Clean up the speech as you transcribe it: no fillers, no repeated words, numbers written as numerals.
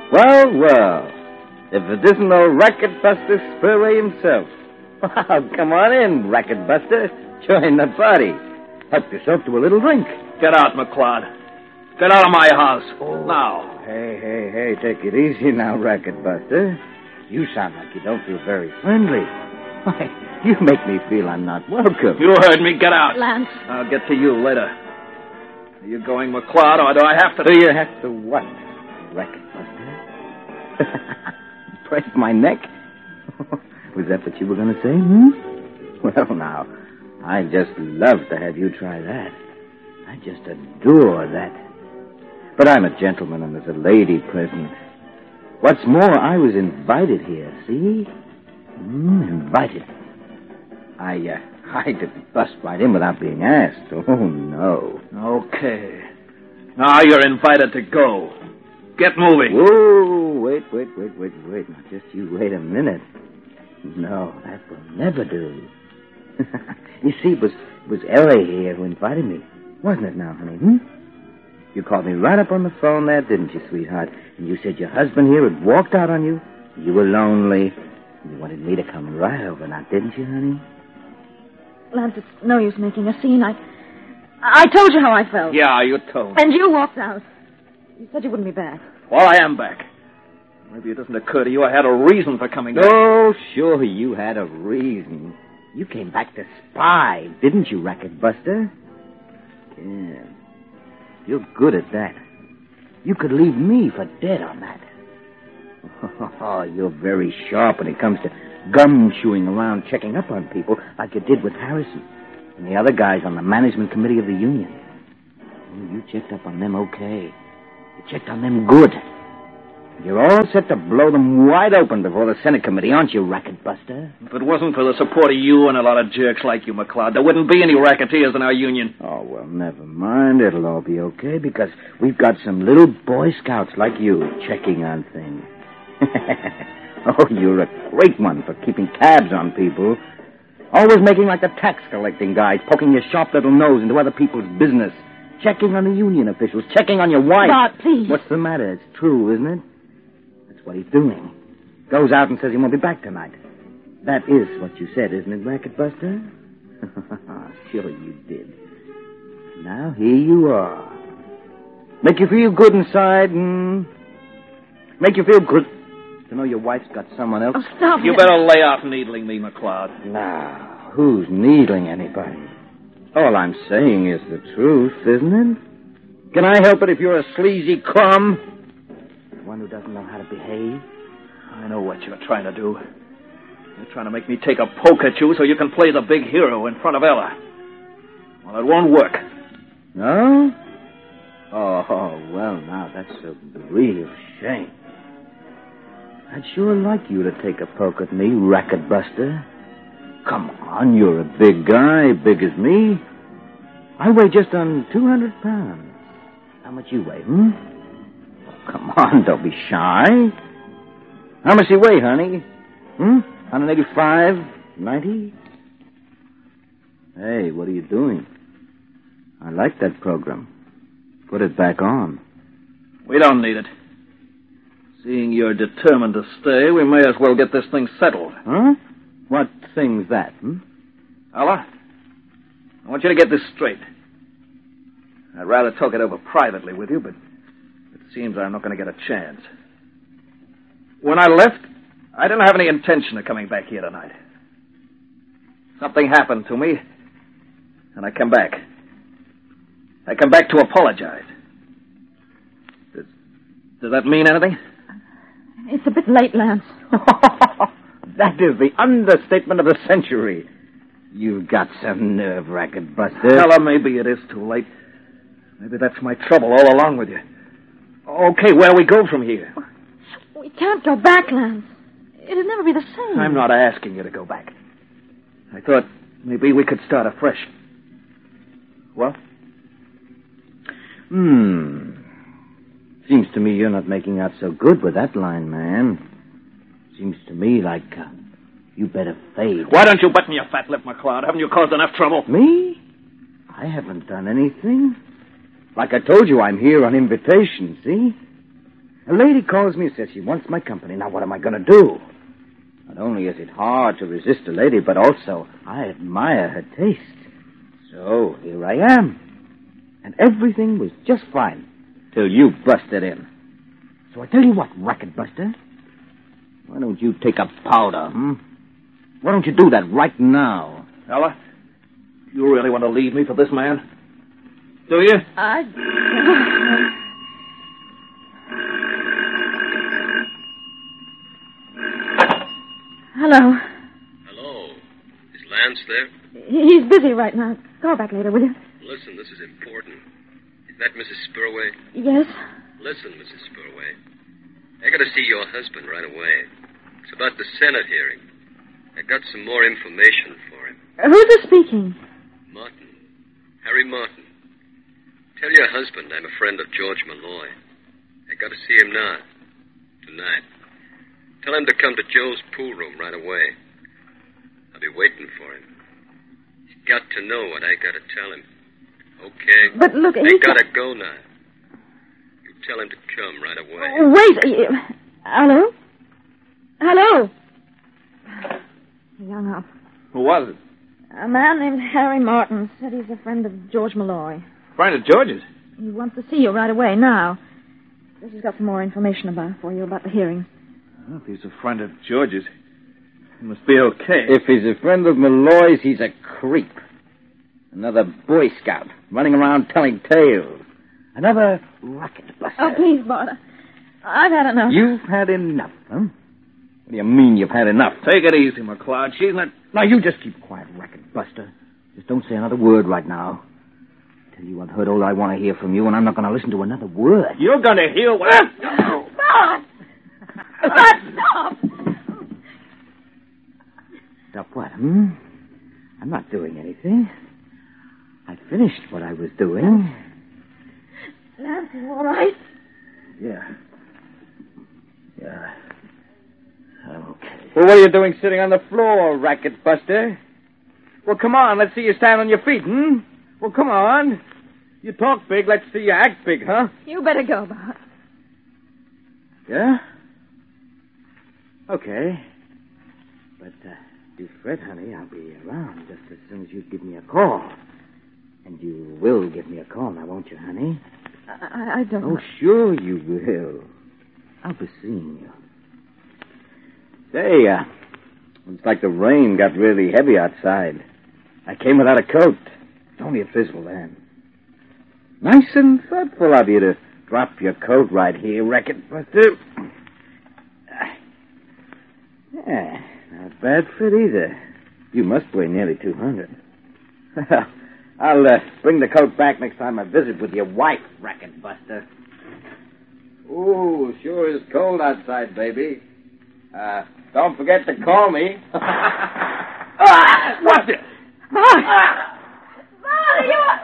Well, well. If it isn't old Racket Buster Spurway himself. Well, come on in, Racket Buster. Join the party. Help yourself to a little drink. Get out, McCloud. Get out of my house. Oh. Now. Hey, take it easy now, Racket Buster. You sound like you don't feel very friendly. Why, you make me feel I'm not welcome. You heard me. Get out. Lance. I'll get to you later. Are you going, McCloud, or do I have to... Do you have to what, Racket Buster? Break my neck? Was that what you were going to say, Well, now, I'd just love to have you try that. I just adore that. But I'm a gentleman and there's a lady present. What's more, I was invited here, see? Invited. I didn't bust right in without being asked. Oh, no. Okay. Now you're invited to go. Get moving. Whoa, wait. Now, just you wait a minute. No, that will never do. You see, it was Ellie here who invited me. Wasn't it now, honey, You called me right up on the phone there, didn't you, sweetheart? And you said your husband here had walked out on you. You were lonely. You wanted me to come right over now, didn't you, honey? Lance, it's no use making a scene. I told you how I felt. Yeah, you told. And you walked out. You said you wouldn't be back. Well, I am back. Maybe it doesn't occur to you I had a reason for coming back. Oh, sure, you had a reason. You came back to spy, didn't you, Racket Buster? Yeah. You're good at that. You could leave me for dead on that. Oh, you're very sharp when it comes to gum-chewing around checking up on people like you did with Harrison and the other guys on the management committee of the union. Oh, you checked up on them okay. You checked on them good. You're all set to blow them wide open before the Senate committee, aren't you, Racket Buster? If it wasn't for the support of you and a lot of jerks like you, McCloud, there wouldn't be any racketeers in our union. Oh, well, never mind. It'll all be okay because we've got some little Boy Scouts like you checking on things. Oh, you're a great one for keeping tabs on people. Always making like the tax collecting guys, poking your sharp little nose into other people's business. Checking on the union officials, checking on your wife. Bart, please. What's the matter? It's true, isn't it? That's what he's doing. Goes out and says he won't be back tonight. That is what you said, isn't it, Racket Buster? Sure you did. Now here you are. Make you feel good inside and... Make you feel good to know your wife's got someone else. Oh, stop You it. better lay off needling me, McCloud. Now, who's needling anybody? All I'm saying is the truth, isn't it? Can I help it if you're a sleazy crumb? The one who doesn't know how to behave? I know what you're trying to do. You're trying to make me take a poke at you so you can play the big hero in front of Ella. Well, it won't work. No? Oh, well, now, that's a real shame. I'd sure like you to take a poke at me, Racket Buster. Come on, you're a big guy, big as me. I weigh just on 200 pounds. How much you weigh, Oh, come on, don't be shy. How much you weigh, honey? 185? 90? Hey, what are you doing? I like that program. Put it back on. We don't need it. Seeing you're determined to stay, we may as well get this thing settled. Huh? What thing's that, Ella, I want you to get this straight. I'd rather talk it over privately with you, but it seems I'm not going to get a chance. When I left, I didn't have any intention of coming back here tonight. Something happened to me, and I came back. I come back to apologize. Does that mean anything? It's a bit late, Lance. That is the understatement of the century. You've got some nerve, Racket Buster. Ella, maybe it is too late. Maybe that's my trouble all along with you. Okay, where we go from here? We can't go back, Lance. It'll never be the same. I'm not asking you to go back. I thought maybe we could start afresh. Well? Seems to me you're not making out so good with that line, man. Seems to me like you better fade. Why don't you button your fat lip, McCloud? Haven't you caused enough trouble? Me? I haven't done anything. Like I told you, I'm here on invitation, see? A lady calls me and says she wants my company. Now, what am I going to do? Not only is it hard to resist a lady, but also I admire her taste. So here I am. And everything was just fine till you busted in. So I tell you what, Racket Buster. Why don't you take a powder, Why don't you do that right now? Ella, you really want to leave me for this man? Do you? Hello. Hello. Is Lance there? He's busy right now. Call back later, will you? Listen, this is important. Is that Mrs. Spurway? Yes. Listen, Mrs. Spurway. I got to see your husband right away. It's about the Senate hearing. I got some more information for him. Who's this speaking? Martin. Harry Martin. Tell your husband I'm a friend of George Malloy. I got to see him now. Tonight. Tell him to come to Joe's pool room right away. I'll be waiting for him. He's got to know what I got to tell him. Okay? But look, I gotta go now. You tell him to come right away. Wait. Hello? Hello? He hung up. Who was it? A man named Harry Martin said he's a friend of George Malloy. Friend of George's? He wants to see you right away now. Says he's got some more information for you about the hearing. Well, if he's a friend of George's, he must be okay. If he's a friend of Malloy's, he's a creep. Another Boy Scout running around telling tales. Another Racket Buster. Oh, please, Bart. I've had enough. You've had enough, huh? What do you mean you've had enough? Take it easy, McLeod. She's not... Now, you just keep quiet, Racket Buster. Just don't say another word right now. I tell you, I've heard all I want to hear from you, and I'm not going to listen to another word. You're going to hear what... Bart! Bart, stop! Stop what, I'm not doing anything. I finished what I was doing. Lance, you all right? Yeah. I'm okay. Well, what are you doing sitting on the floor, Racket Buster? Well, come on, let's see you stand on your feet, Well, come on. You talk big, let's see you act big, huh? You better go, Bart. Yeah? Okay. But, you fret, honey, I'll be around just as soon as you give me a call. And you will give me a call now, won't you, honey? I don't... Oh, sure you will. I'll be seeing you. Say, looks like the rain got really heavy outside. I came without a coat. It's only a drizzle then. Nice and thoughtful of you to drop your coat right here, Racket Buster. Yeah, not bad fit either. You must weigh nearly 200. I'll bring the coat back next time I visit with your wife, Racket Buster. Ooh, sure is cold outside, baby. Don't forget to call me. What's it? Bart! Bart, are you...